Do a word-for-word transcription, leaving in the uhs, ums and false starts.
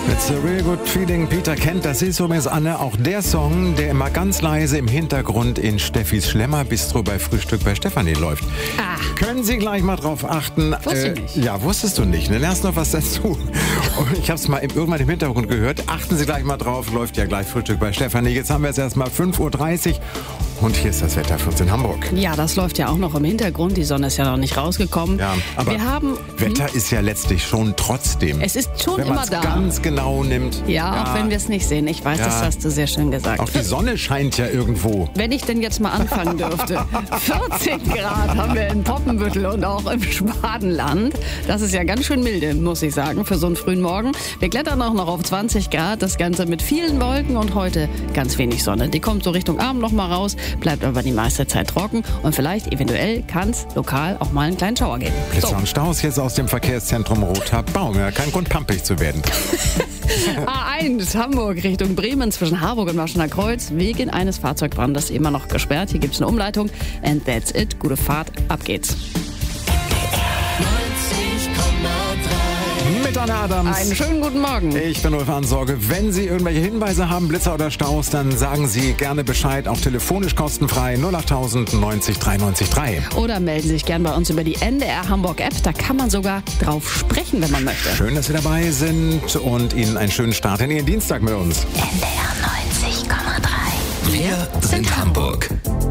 It's a real good feeling. Peter kennt, das ist übrigens, Anne, auch der Song, der immer ganz leise im Hintergrund in Steffis Schlemmer-Bistro bei Frühstück bei Stefanie läuft. Ah. Können Sie gleich mal drauf achten. Wusste äh, ich nicht. Ja, wusstest du nicht. Dann erst noch was dazu. Und ich habe es mal im, irgendwann im Hintergrund gehört. Achten Sie gleich mal drauf. Läuft ja gleich Frühstück bei Stefanie. Jetzt haben wir jetzt erst mal fünf Uhr dreißig. Und hier ist das Wetter für uns in Hamburg. Ja, das läuft ja auch noch im Hintergrund. Die Sonne ist ja noch nicht rausgekommen. Ja, aber wir haben, Wetter ist ja letztlich schon trotzdem. Es ist schon wenn immer man's da. ganz genau nimmt. Ja, auch wenn wir es nicht sehen. Ich weiß, Ja. das hast du sehr schön gesagt. Auch die Sonne scheint ja irgendwo. Wenn ich denn jetzt mal anfangen dürfte. vierzig Grad haben wir in Poppenbüttel und auch im Schwadenland. Das ist ja ganz schön milde, muss ich sagen, für so einen frühen Morgen. Wir klettern auch noch auf zwanzig Grad. Das Ganze mit vielen Wolken und heute ganz wenig Sonne. Die kommt so Richtung Abend noch mal raus, bleibt aber die meiste Zeit trocken. Und vielleicht, eventuell, kann es lokal auch mal einen kleinen Schauer geben. Blitzer und Staus jetzt aus dem Verkehrszentrum Rothaar-Baum. Ja, kein Grund, pampig zu werden. A eins Hamburg Richtung Bremen zwischen Harburg und Maschener Kreuz wegen eines Fahrzeugbrandes immer noch gesperrt. Hier gibt es eine Umleitung. And that's it. Gute Fahrt. Ab geht's. Mit Anne Adams. Einen schönen guten Morgen. Ich bin Ulf Ansorge. Wenn Sie irgendwelche Hinweise haben, Blitzer oder Staus, dann sagen Sie gerne Bescheid. Auch telefonisch kostenfrei null achttausend neunzig drei neunzig drei. Oder melden Sie sich gern bei uns über die N D R Hamburg App. Da kann man sogar drauf sprechen, wenn man möchte. Schön, dass Sie dabei sind und Ihnen einen schönen Start in Ihren Dienstag mit uns. N D R neunzig Komma drei. Wir sind Hamburg.